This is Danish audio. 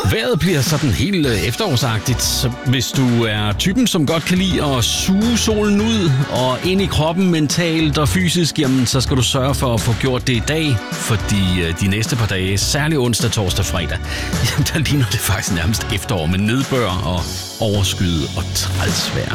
Vejret bliver sådan helt efterårsagtigt, så hvis du er typen, som godt kan lide at suge solen ud og ind i kroppen mentalt og fysisk, jamen så skal du sørge for at få gjort det i dag, fordi de næste par dage, særligt onsdag, torsdag, fredag, jamen der ligner det faktisk nærmest efterår med nedbør og overskyet og træls vejr.